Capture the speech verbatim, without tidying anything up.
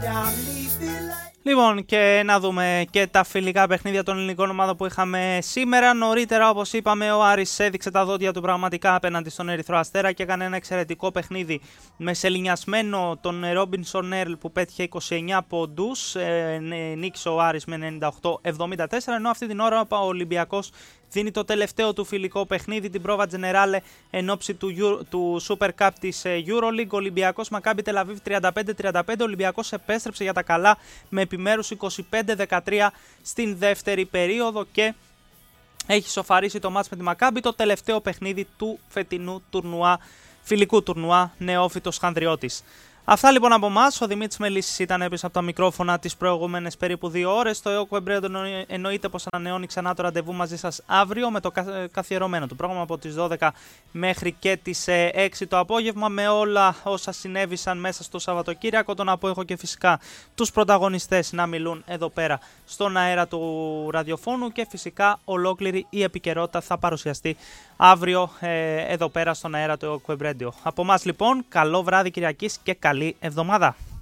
Λοιπόν, και να δούμε και τα φιλικά παιχνίδια των ελληνικών ομάδων που είχαμε σήμερα. Νωρίτερα, όπως είπαμε, ο Άρης έδειξε τα δόντια του πραγματικά απέναντι στον Ερυθρό Αστέρα και έκανε ένα εξαιρετικό παιχνίδι με σεληνιασμένο τον Ρόμπινσον Έρλ που πέτυχε είκοσι εννέα πόντους. Ε, νίκησε ο Άρης με ενενήντα οκτώ εβδομήντα τέσσερα, ενώ αυτή την ώρα ο Ολυμπιακός δίνει το τελευταίο του φιλικό παιχνίδι, την Πρόβα Τζενεράλε εν ώψη του, του Super Cup της EuroLeague. Ολυμπιακός Μακάμπι Τελαβίβ τριάντα πέντε τριάντα πέντε. Ο Ολυμπιακός επέστρεψε για τα καλά με επιμέρους είκοσι πέντε δεκατρία στην δεύτερη περίοδο και έχει σοφαρίσει το μάτς με τη Μακάμπι, το τελευταίο παιχνίδι του φετινού τουρνουά, φιλικού τουρνουά Νεόφυτος Χανδριώτης. Αυτά λοιπόν από εμάς. Ο Δημήτρης Μελίσης ήταν πίσω από τα μικρόφωνα τις προηγούμενες περίπου δύο ώρες. Το ΕΟΚ Βεμπρέοντο εννοείται πως ανανεώνει ξανά το ραντεβού μαζί σας αύριο με το καθιερωμένο του πρόγραμμα από τις δώδεκα μέχρι και τις έξι το απόγευμα με όλα όσα συνέβησαν μέσα στο Σαββατοκύριακο. Το να πω έχω και φυσικά τους πρωταγωνιστές να μιλούν εδώ πέρα στον αέρα του ραδιοφώνου και φυσικά ολόκληρη η επικαιρότητα θα παρουσιαστεί αύριο ε, εδώ πέρα στον αέρα του ΕΟΚ Βεμπρέοντο. Από εμάς λοιπόν, καλό βράδυ Κυριακής και καλή εβδομάδα.